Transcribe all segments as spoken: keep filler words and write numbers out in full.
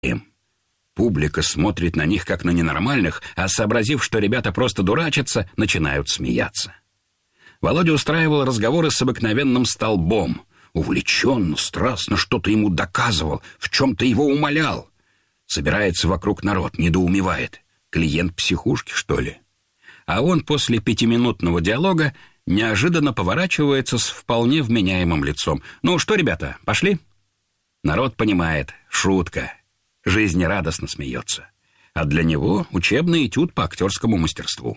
Публика смотрит на них как на ненормальных, а сообразив, что ребята просто дурачатся, начинают смеяться. Володя устраивал разговоры с обыкновенным столбом. Увлеченно, страстно что-то ему доказывал, в чем-то его умолял. Собирается вокруг народ, недоумевает. Клиент психушки, что ли? А он после пятиминутного диалога неожиданно поворачивается с вполне вменяемым лицом. «Ну что, ребята, пошли?» Народ понимает, шутка. Жизнерадостно смеется. А для него учебный этюд по актерскому мастерству.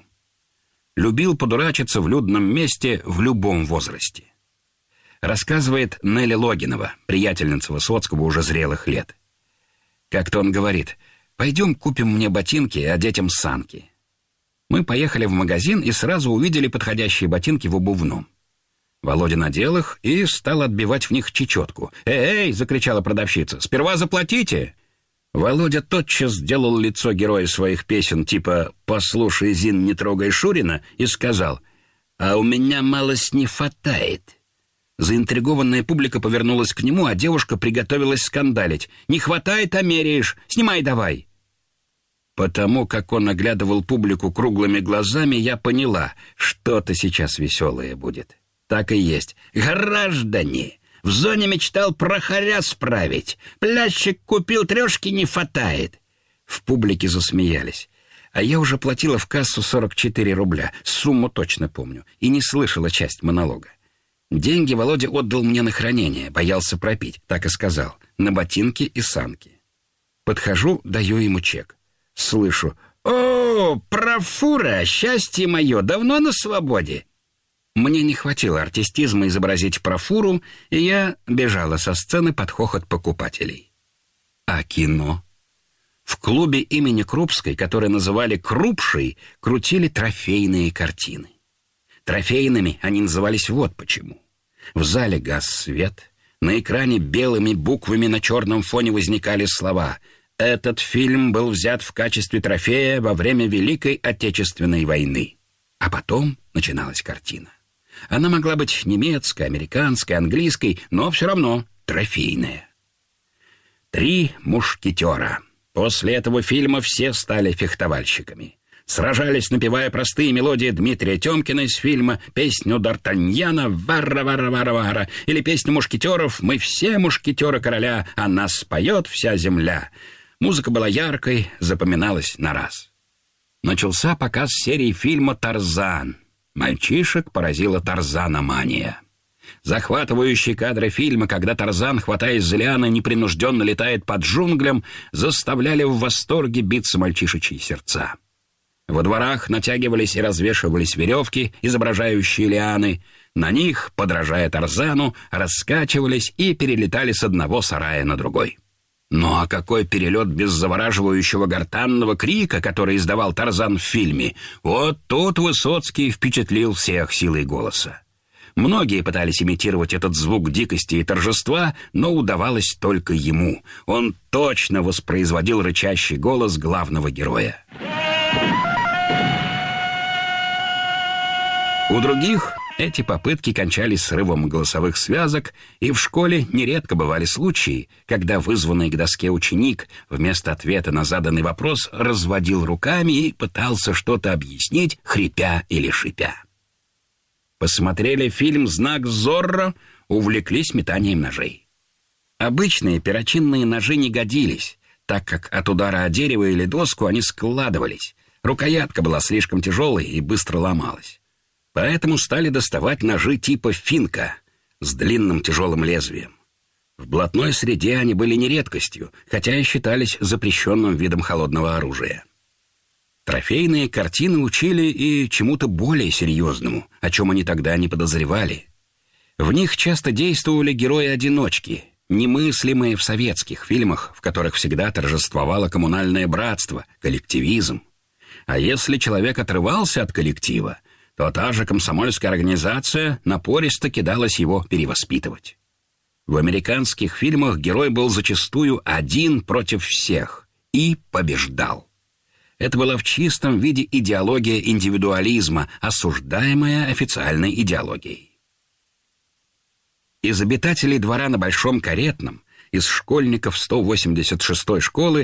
Любил подурачиться в людном месте в любом возрасте. Рассказывает Нелли Логинова, приятельница Высоцкого уже зрелых лет. Как-то он говорит: «Пойдем купим мне ботинки, а детям санки». Мы поехали в магазин и сразу увидели подходящие ботинки в обувном. Володя надел их и стал отбивать в них чечетку. «Эй, эй!» — закричала продавщица. «Сперва заплатите!» Володя тотчас сделал лицо героя своих песен, типа «Послушай, Зин, не трогай Шурина», и сказал: «А у меня малость не хватает». Заинтригованная публика повернулась к нему, а девушка приготовилась скандалить. «Не хватает, а меряешь! Снимай давай!» Потому как он оглядывал публику круглыми глазами, я поняла, что-то сейчас веселое будет. Так и есть. «Граждане! В зоне мечтал прохоря справить. Плящик купил, трешки не хватает». В публике засмеялись. А я уже платила в кассу сорок четыре рубля. Сумму точно помню. И не слышала часть монолога. Деньги Володя отдал мне на хранение. Боялся пропить. Так и сказал. На ботинки и санки. Подхожу, даю ему чек. Слышу: «О, профура, счастье мое, давно на свободе». Мне не хватило артистизма изобразить профуру, и я бежала со сцены под хохот покупателей. А кино? В клубе имени Крупской, который называли «Крупшей», крутили трофейные картины. Трофейными они назывались вот почему. В зале гас свет, на экране белыми буквами на черном фоне возникали слова: «Этот фильм был взят в качестве трофея во время Великой Отечественной войны». А потом начиналась картина. Она могла быть немецкой, американской, английской, но все равно трофейная. «Три мушкетера». После этого фильма все стали фехтовальщиками. Сражались, напевая простые мелодии Дмитрия Тёмкина из фильма, песню Д'Артаньяна «Вара-вара-вара-вара» или песню мушкетеров «Мы все мушкетеры короля, а нас поет вся земля». Музыка была яркой, запоминалась на раз. Начался показ серии фильма «Тарзан». Мальчишек поразила тарзаномания. Захватывающие кадры фильма, когда Тарзан, хватаясь за лианы, непринужденно летает под джунглям, заставляли в восторге биться мальчишечьи сердца. Во дворах натягивались и развешивались веревки, изображающие лианы. На них, подражая Тарзану, раскачивались и перелетали с одного сарая на другой. Ну а какой перелет без завораживающего гортанного крика, который издавал Тарзан в фильме? Вот тут Высоцкий впечатлил всех силой голоса. Многие пытались имитировать этот звук дикости и торжества, но удавалось только ему. Он точно воспроизводил рычащий голос главного героя. У других эти попытки кончались срывом голосовых связок, и в школе нередко бывали случаи, когда вызванный к доске ученик вместо ответа на заданный вопрос разводил руками и пытался что-то объяснить, хрипя или шипя. Посмотрели фильм «Знак Зорро», увлеклись метанием ножей. Обычные перочинные ножи не годились, так как от удара о дерево или доску они складывались. Рукоятка была слишком тяжелой и быстро ломалась. Поэтому стали доставать ножи типа финка с длинным тяжелым лезвием. В блатной среде они были не редкостью, хотя и считались запрещенным видом холодного оружия. Трофейные картины учили и чему-то более серьезному, о чем они тогда не подозревали. В них часто действовали герои-одиночки, немыслимые в советских фильмах, в которых всегда торжествовало коммунальное братство, коллективизм. А если человек отрывался от коллектива, то та же комсомольская организация напористо кидалась его перевоспитывать. В американских фильмах герой был зачастую один против всех и побеждал. Это была в чистом виде идеология индивидуализма, осуждаемая официальной идеологией. Из обитателей двора на Большом Каретном из школьников сто восемьдесят шестой школы